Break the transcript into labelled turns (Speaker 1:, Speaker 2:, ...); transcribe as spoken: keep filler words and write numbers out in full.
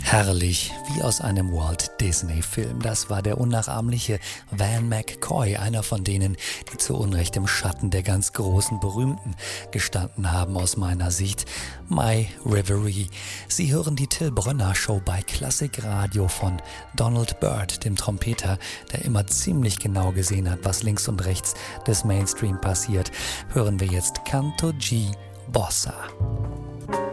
Speaker 1: Herrlich, wie aus einem Walt Disney-Film. Das war der unnachahmliche Van McCoy, einer von denen, die zu Unrecht im Schatten der ganz großen Berühmten gestanden haben aus meiner Sicht. My Reverie. Sie hören die Till Brönner Show bei Klassikradio von Donald Byrd, dem Trompeter, der immer ziemlich genau gesehen hat, was links und rechts des Mainstream passiert. Hören wir jetzt Canto G Bossa.